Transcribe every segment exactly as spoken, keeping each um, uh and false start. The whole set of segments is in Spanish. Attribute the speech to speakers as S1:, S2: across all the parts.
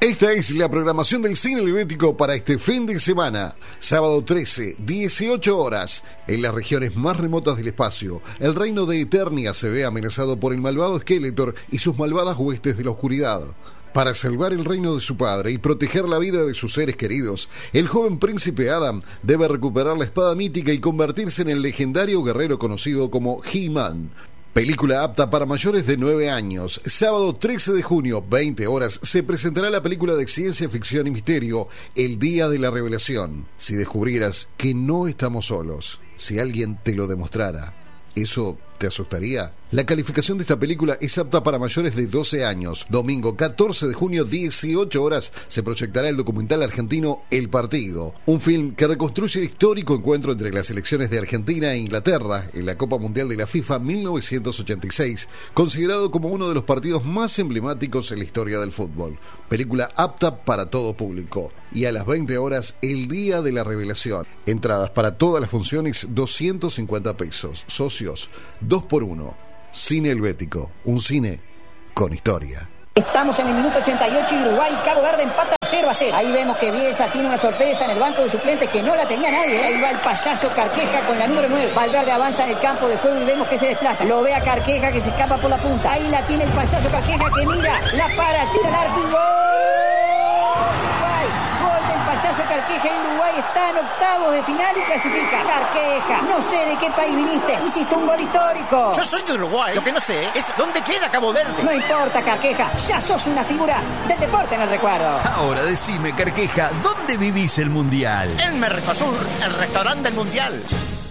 S1: Esta es la programación del cine helvético para este fin de semana. Sábado trece, dieciocho horas. En las regiones más remotas del espacio, el reino de Eternia se ve amenazado por el malvado Skeletor y sus malvadas huestes de la oscuridad. Para salvar el reino de su padre y proteger la vida de sus seres queridos, el joven príncipe Adam debe recuperar la espada mítica y convertirse en el legendario guerrero conocido como He-Man. Película apta para mayores de nueve años. Sábado trece de junio, veinte horas, se presentará la película de ciencia ficción y misterio, El Día de la Revelación. Si descubrieras que no estamos solos, si alguien te lo demostrara, ¿eso te asustaría? La calificación de esta película es apta para mayores de doce años. Domingo catorce de junio, dieciocho horas, se proyectará el documental argentino El Partido, un film que reconstruye el histórico encuentro entre las selecciones de Argentina e Inglaterra en la Copa Mundial de la FIFA mil novecientos ochenta y seis, considerado como uno de los partidos más emblemáticos en la historia del fútbol. Película apta para todo público. Y a las veinte horas, El Día de la Revelación. Entradas para todas las funciones, doscientos cincuenta pesos. Socios, dos por uno. Cine helvético, un cine con historia.
S2: Estamos en el minuto ochenta y ocho y Uruguay y Cabo Verde empata cero a cero. Ahí vemos que Bielsa tiene una sorpresa en el banco de suplentes que no la tenía nadie. Ahí va el payaso Carqueja con la número nueve. Valverde avanza en el campo de juego y vemos que se desplaza. Lo ve a Carqueja que se escapa por la punta. Ahí la tiene el payaso Carqueja que mira, la para, tira el arco y ¡gol! Uruguay, gol del payaso Carqueja y Uruguay está en octavos de final y clasifica. Carqueja, no sé de qué país viniste. Hiciste un gol histórico.
S3: Yo soy de Uruguay. Lo que no sé es dónde queda Cabo Verde.
S2: No importa, Carqueja. Ya sos una figura del deporte en el recuerdo.
S4: Ahora decime, Carqueja, ¿dónde vivís el Mundial?
S3: En Mercosur, el restaurante del Mundial.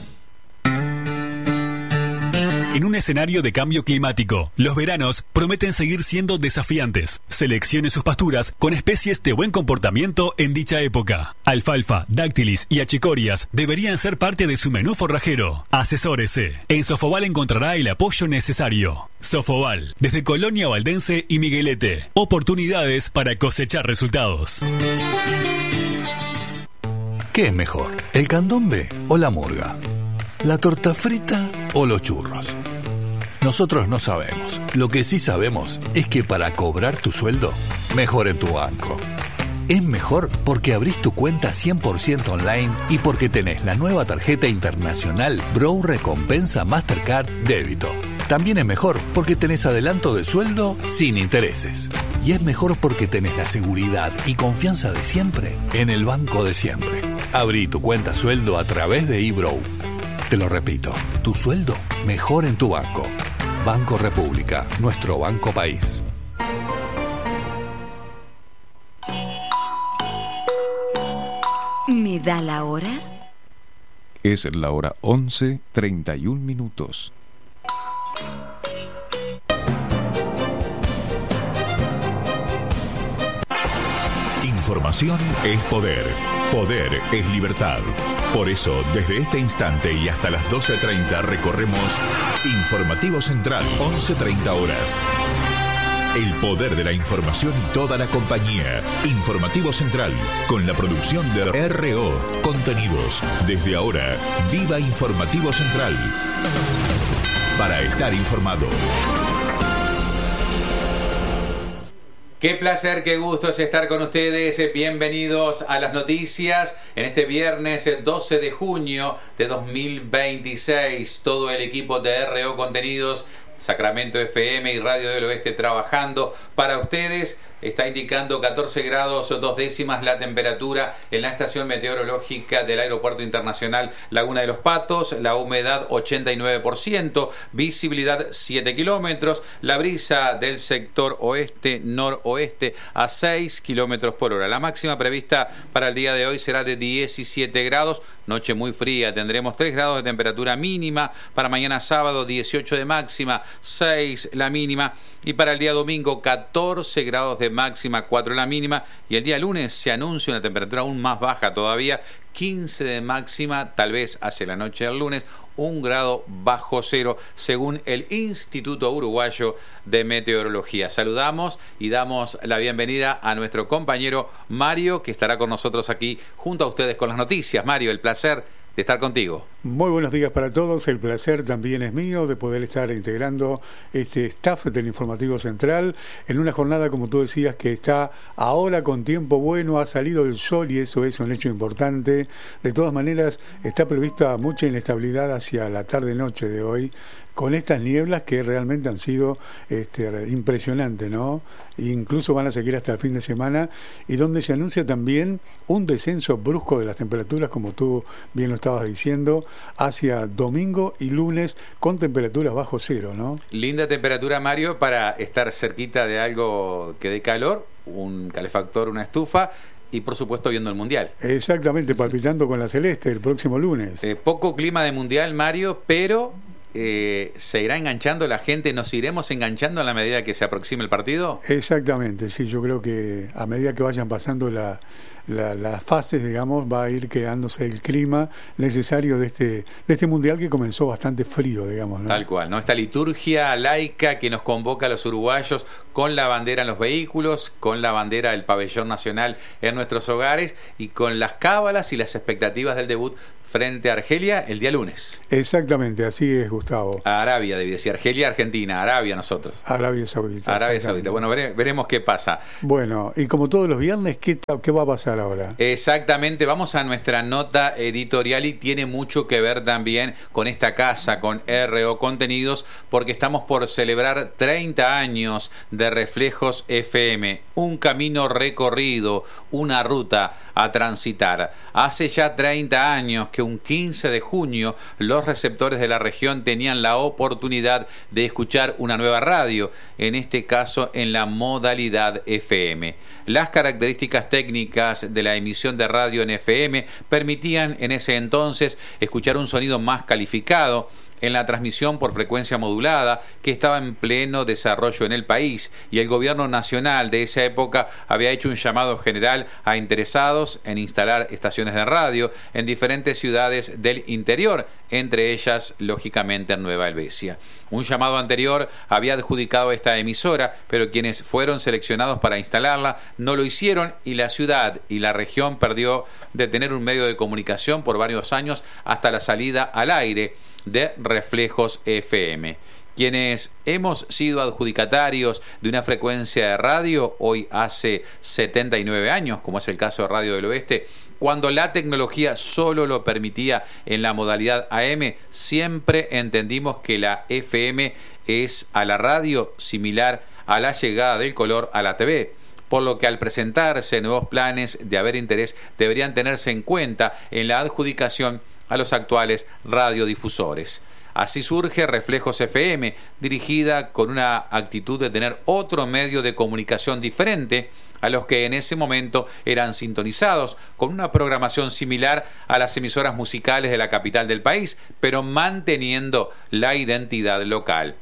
S5: En un escenario de cambio climático, los veranos prometen seguir siendo desafiantes. Seleccione sus pasturas con especies de buen comportamiento en dicha época. Alfalfa, dáctilis y achicorias deberían ser parte de su menú forrajero. Asesórese. En Sofoval encontrará el apoyo necesario. Sofoval, desde Colonia Valdense y Miguelete. Oportunidades para cosechar resultados.
S4: ¿Qué es mejor, el candombe o la murga? ¿La torta frita o los churros? Nosotros no sabemos. Lo que sí sabemos es que para cobrar tu sueldo, mejor en tu banco. Es mejor porque abrís tu cuenta cien por ciento online y porque tenés la nueva tarjeta internacional Brow Recompensa Mastercard Débito. También es mejor porque tenés adelanto de sueldo sin intereses. Y es mejor porque tenés la seguridad y confianza de siempre en el banco de siempre. Abrí tu cuenta sueldo a través de eBrow. Te lo repito, tu sueldo mejor en tu banco. Banco República, nuestro banco país.
S6: ¿Me da la hora?
S7: Es la hora once, treinta y un minutos.
S8: Información es poder. Poder es libertad. Por eso, desde este instante y hasta las doce treinta recorremos Informativo Central, once treinta horas. El poder de la información y toda la compañía. Informativo Central, con la producción de R O Contenidos. Desde ahora, viva Informativo Central. Para estar informado.
S9: Qué placer, qué gusto es estar con ustedes. Bienvenidos a las noticias en este viernes doce de junio de dos mil veintiséis. Todo el equipo de R O Contenidos, Sacramento F M y Radio del Oeste trabajando para ustedes. Está indicando catorce grados dos décimas la temperatura en la estación meteorológica del Aeropuerto Internacional Laguna de los Patos. La humedad ochenta y nueve por ciento, visibilidad siete kilómetros, la brisa del sector oeste-noroeste a seis kilómetros por hora. La máxima prevista para el día de hoy será de diecisiete grados, noche muy fría, tendremos tres grados de temperatura mínima. Para mañana sábado dieciocho de máxima, seis la mínima, y para el día domingo catorce grados de máxima, cuatro la mínima, y el día lunes se anuncia una temperatura aún más baja todavía, quince de máxima, tal vez hacia la noche del lunes, un grado bajo cero, según el Instituto Uruguayo de Meteorología. Saludamos y damos la bienvenida a nuestro compañero Mario, que estará con nosotros aquí junto a ustedes con las noticias. Mario, el placer de estar contigo.
S6: Muy buenos días para todos, el placer también es mío de poder estar integrando este staff del Informativo Central en una jornada, como tú decías, que está ahora con tiempo bueno, ha salido el sol y eso es un hecho importante. De todas maneras, está prevista mucha inestabilidad hacia la tarde-noche de hoy, con estas nieblas que realmente han sido este, impresionantes, ¿no? Incluso van a seguir hasta el fin de semana, y donde se anuncia también un descenso brusco de las temperaturas, como tú bien lo estabas diciendo, hacia domingo y lunes con temperaturas bajo cero, ¿no?
S9: Linda temperatura, Mario, para estar cerquita de algo que dé calor, un calefactor, una estufa, y por supuesto viendo el Mundial.
S6: Exactamente, palpitando con la celeste el próximo lunes.
S9: Eh, poco clima de Mundial, Mario, pero eh, ¿se irá enganchando la gente? ¿Nos iremos enganchando a la medida que se aproxime el partido?
S6: Exactamente, sí, yo creo que a medida que vayan pasando la, la, las fases, digamos, va a ir creándose el clima necesario de este, de este Mundial que comenzó bastante frío, digamos, ¿no?
S9: Tal cual, ¿no? Esta liturgia laica que nos convoca a los uruguayos con la bandera en los vehículos, con la bandera del pabellón nacional en nuestros hogares y con las cábalas y las expectativas del debut frente a Argelia el día lunes.
S6: Exactamente, así es, Gustavo.
S9: A Arabia, debí decir. Argelia, Argentina. Arabia, nosotros.
S6: Arabia Saudita.
S9: Arabia Saudita. Bueno, vere, veremos qué pasa.
S6: Bueno, y como todos los viernes, ¿qué, ¿qué va a pasar ahora?
S9: Exactamente, vamos a nuestra nota editorial y tiene mucho que ver también con esta casa, con R O Contenidos, porque estamos por celebrar treinta años de Reflejos F M. Un camino recorrido, una ruta a transitar. Hace ya treinta años que un quince de junio los receptores de la región tenían la oportunidad de escuchar una nueva radio, en este caso en la modalidad F M. Las características técnicas de la emisión de radio en F M permitían en ese entonces escuchar un sonido más calificado en la transmisión por frecuencia modulada que estaba en pleno desarrollo en el país, y el gobierno nacional de esa época había hecho un llamado general a interesados en instalar estaciones de radio en diferentes ciudades del interior, entre ellas, lógicamente, en Nueva Helvecia. Un llamado anterior había adjudicado esta emisora, pero quienes fueron seleccionados para instalarla no lo hicieron, y la ciudad y la región perdió de tener un medio de comunicación por varios años hasta la salida al aire de Reflejos F M. Quienes hemos sido adjudicatarios de una frecuencia de radio hoy hace setenta y nueve años, como es el caso de Radio del Oeste, cuando la tecnología solo lo permitía en la modalidad A M, siempre entendimos que la F M es a la radio similar a la llegada del color a la T V, por lo que al presentarse nuevos planes de haber interés deberían tenerse en cuenta en la adjudicación a los actuales radiodifusores. Así surge Reflejos F M, dirigida con una actitud de tener otro medio de comunicación diferente a los que en ese momento eran sintonizados, con una programación similar a las emisoras musicales de la capital del país, pero manteniendo la identidad local.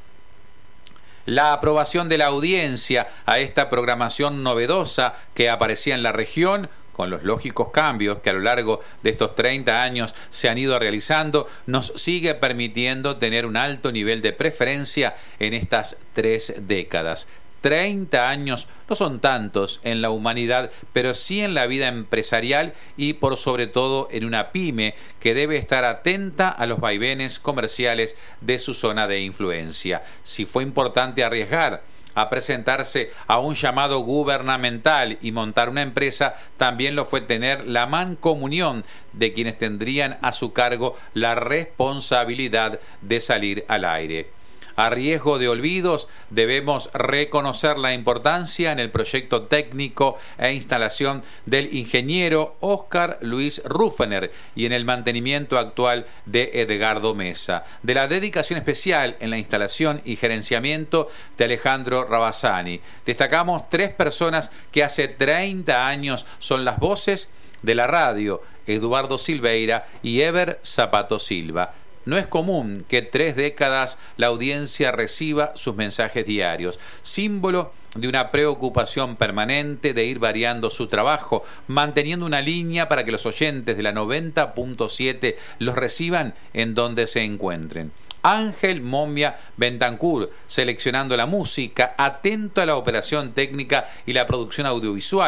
S9: La aprobación de la audiencia a esta programación novedosa que aparecía en la región, con los lógicos cambios que a lo largo de estos treinta años se han ido realizando, nos sigue permitiendo tener un alto nivel de preferencia en estas tres décadas. treinta años no son tantos en la humanidad, pero sí en la vida empresarial y por sobre todo en una pyme que debe estar atenta a los vaivenes comerciales de su zona de influencia. Si fue importante arriesgar a presentarse a un llamado gubernamental y montar una empresa, también lo fue tener la mancomunión de quienes tendrían a su cargo la responsabilidad de salir al aire. A riesgo de olvidos, debemos reconocer la importancia en el proyecto técnico e instalación del ingeniero Óscar Luis Rufener y en el mantenimiento actual de Edgardo Mesa, de la dedicación especial en la instalación y gerenciamiento de Alejandro Rabasani. Destacamos tres personas que hace treinta años son las voces de la radio: Eduardo Silveira y Eber Zapato Silva. No es común que tres décadas la audiencia reciba sus mensajes diarios, símbolo de una preocupación permanente de ir variando su trabajo, manteniendo una línea para que los oyentes de la noventa punto siete los reciban en donde se encuentren. Ángel Momia Bentancur, seleccionando la música, atento a la operación técnica y la producción audiovisual.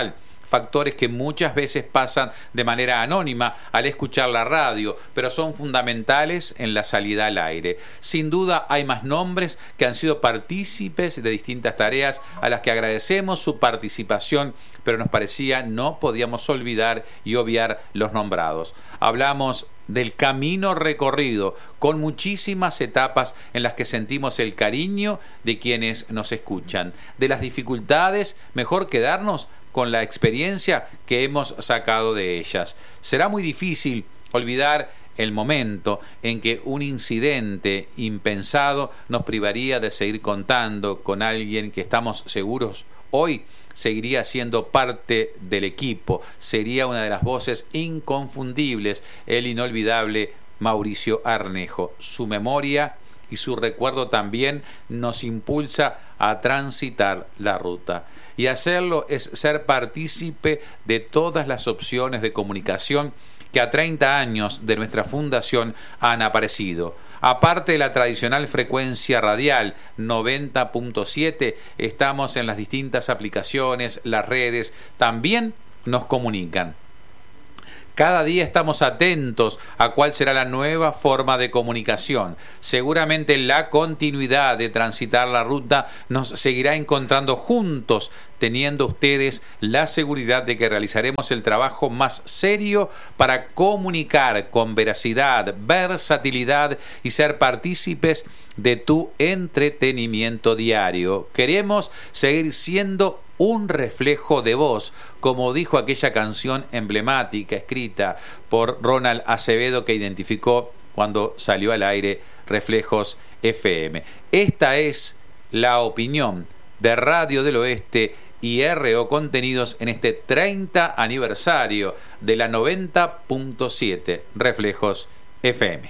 S9: factores que muchas veces pasan de manera anónima al escuchar la radio, pero son fundamentales en la salida al aire. Sin duda hay más nombres que han sido partícipes de distintas tareas a las que agradecemos su participación, pero nos parecía no podíamos olvidar y obviar los nombrados. Hablamos del camino recorrido, con muchísimas etapas en las que sentimos el cariño de quienes nos escuchan. De las dificultades, mejor quedarnos con la experiencia que hemos sacado de ellas. Será muy difícil olvidar el momento en que un incidente impensado nos privaría de seguir contando con alguien que estamos seguros hoy seguiría siendo parte del equipo, sería una de las voces inconfundibles, el inolvidable Mauricio Arnejo. Su memoria y su recuerdo también nos impulsa a transitar la ruta. Y hacerlo es ser partícipe de todas las opciones de comunicación que a treinta años de nuestra fundación han aparecido. Aparte de la tradicional frecuencia radial noventa punto siete, estamos en las distintas aplicaciones, las redes, también nos comunican. Cada día estamos atentos a cuál será la nueva forma de comunicación. Seguramente la continuidad de transitar la ruta nos seguirá encontrando juntos, teniendo ustedes la seguridad de que realizaremos el trabajo más serio para comunicar con veracidad, versatilidad y ser partícipes de tu entretenimiento diario. Queremos seguir siendo un reflejo de vos, como dijo aquella canción emblemática escrita por Ronald Acevedo, que identificó cuando salió al aire Reflejos F M. Esta es la opinión de Radio del Oeste y R O Contenidos en este treinta aniversario de la noventa punto siete Reflejos F M.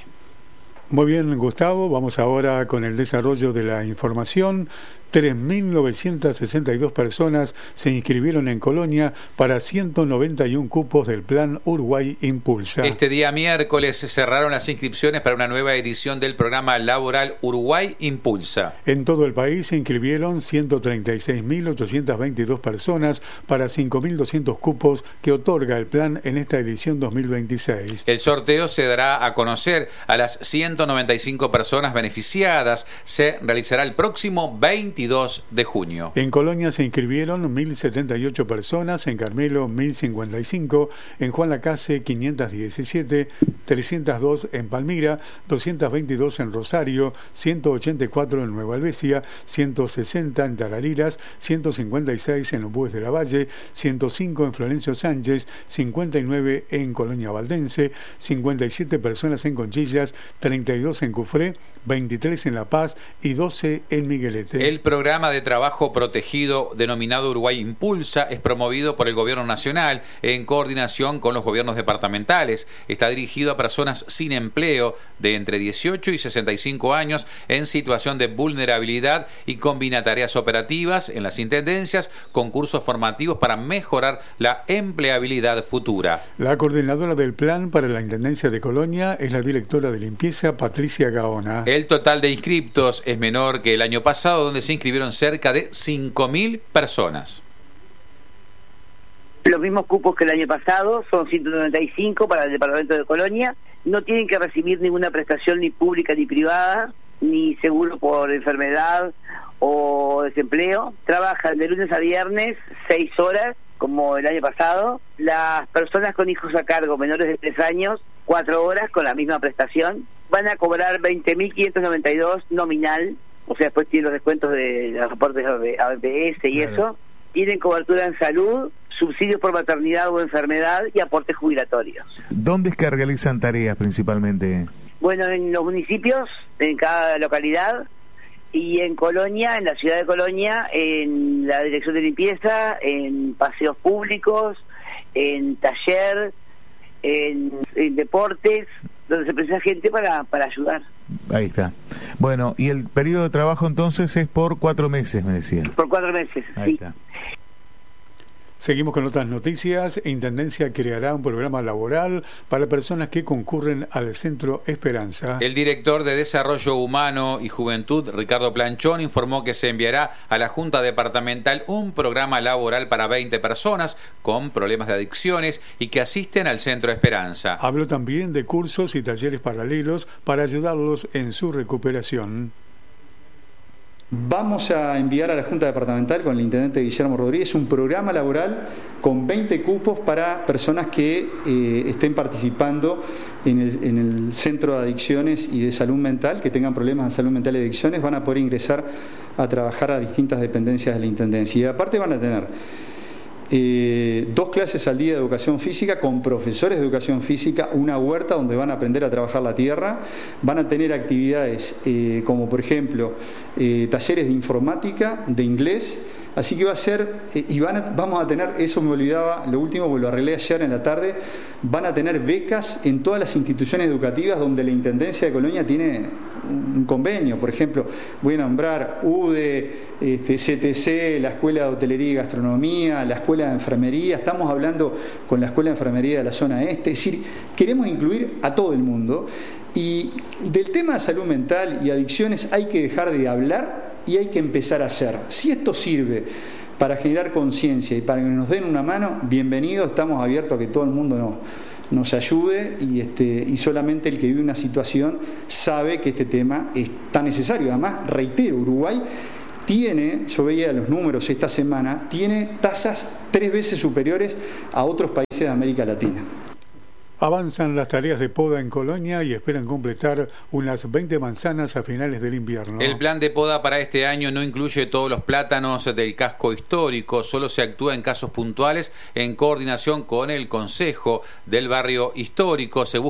S6: Muy bien, Gustavo, vamos ahora con el desarrollo de la información. tres mil novecientas sesenta y dos personas se inscribieron en Colonia para ciento noventa y uno cupos del Plan Uruguay Impulsa.
S9: Este día miércoles se cerraron las inscripciones para una nueva edición del programa laboral Uruguay Impulsa.
S6: En todo el país se inscribieron ciento treinta y seis mil ochocientas veintidós personas para cinco mil doscientos cupos que otorga el plan en esta edición dos mil veintiséis.
S9: El sorteo se dará a conocer a las ciento noventa y cinco personas beneficiadas. Se realizará el próximo veintidós de junio.
S6: En Colonia se inscribieron mil setenta y ocho personas, en Carmelo mil cincuenta y cinco, en Juan Lacase quinientos diecisiete, trescientos dos en Palmira, doscientos veintidós en Rosario, ciento ochenta y cuatro en Nueva Albesia, ciento sesenta en Tarariras, ciento cincuenta y seis en Ombúes de la Valle, ciento cinco en Florencio Sánchez, cincuenta y nueve en Colonia Valdense, cincuenta y siete personas en Conchillas, treinta y dos en Cufré, veintitrés en La Paz y doce en Miguelete.
S9: El programa de trabajo protegido denominado Uruguay Impulsa es promovido por el Gobierno Nacional en coordinación con los gobiernos departamentales. Está dirigido a personas sin empleo de entre dieciocho y sesenta y cinco años en situación de vulnerabilidad y combina tareas operativas en las intendencias con cursos formativos para mejorar la empleabilidad futura.
S6: La coordinadora del plan para la Intendencia de Colonia es la directora de limpieza, Patricia Gaona.
S9: El total de inscriptos es menor que el año pasado, donde se inscribieron cerca de cinco mil personas.
S10: Los mismos cupos que el año pasado, son ciento noventa y cinco para el departamento de Colonia. No tienen que recibir ninguna prestación ni pública ni privada, ni seguro por enfermedad o desempleo. Trabajan de lunes a viernes, seis horas, como el año pasado. Las personas con hijos a cargo menores de tres años, cuatro horas con la misma prestación. Van a cobrar veinte mil quinientos noventa y dos nominal, o sea, después tienen los descuentos de los aportes a B P S y claro. Eso. Tienen cobertura en salud, subsidios por maternidad o enfermedad y aportes jubilatorios.
S11: ¿Dónde es que realizan tareas principalmente?
S10: Bueno, en los municipios, en cada localidad, y en Colonia, en la ciudad de Colonia, en la dirección de limpieza, en paseos públicos, en taller, en, en deportes, donde se precisa gente para, para ayudar.
S11: Ahí está. Bueno, y el periodo de trabajo entonces es por cuatro meses, me decía.
S10: Por cuatro meses,
S11: Ahí
S10: sí.
S11: Está.
S6: Seguimos con otras noticias. Intendencia creará un programa laboral para personas que concurren al Centro Esperanza.
S9: El director de Desarrollo Humano y Juventud, Ricardo Planchón, informó que se enviará a la Junta Departamental un programa laboral para veinte personas con problemas de adicciones y que asisten al Centro Esperanza.
S6: Habló también de cursos y talleres paralelos para ayudarlos en su recuperación.
S12: Vamos a enviar a la Junta Departamental con el intendente Guillermo Rodríguez un programa laboral con veinte cupos para personas que eh, estén participando en el, en el Centro de Adicciones y de Salud Mental, que tengan problemas de salud mental y adicciones, van a poder ingresar a trabajar a distintas dependencias de la Intendencia. Y aparte van a tener Eh, dos clases al día de educación física con profesores de educación física, una huerta donde van a aprender a trabajar la tierra, van a tener actividades eh, como por ejemplo eh, talleres de informática, de inglés, así que va a ser, eh, y van a, vamos a tener, eso me olvidaba, lo último, porque lo arreglé ayer en la tarde, van a tener becas en todas las instituciones educativas donde la Intendencia de Colonia tiene un convenio. Por ejemplo, voy a nombrar U D E, este, C T C, la Escuela de Hotelería y Gastronomía, la Escuela de Enfermería, estamos hablando con la Escuela de Enfermería de la zona este, es decir, queremos incluir a todo el mundo. Y del tema de salud mental y adicciones hay que dejar de hablar y hay que empezar a hacer. Si esto sirve para generar conciencia y para que nos den una mano, bienvenido, estamos abiertos a que todo el mundo nos, nos ayude y, este, y solamente el que vive una situación sabe que este tema es tan necesario. Además, reitero, Uruguay tiene, yo veía los números esta semana, tiene tasas tres veces superiores a otros países de América Latina.
S6: Avanzan las tareas de poda en Colonia y esperan completar unas veinte manzanas a finales del invierno.
S9: El plan de poda para este año no incluye todos los plátanos del casco histórico, solo se actúa en casos puntuales en coordinación con el Consejo del Barrio Histórico. Se busca